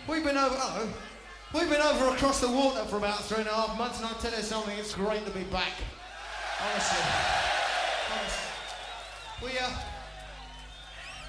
We've been over. Hello. We've been over across the water for about 3.5 months, and I tell you something, it's great to be back. Honestly. We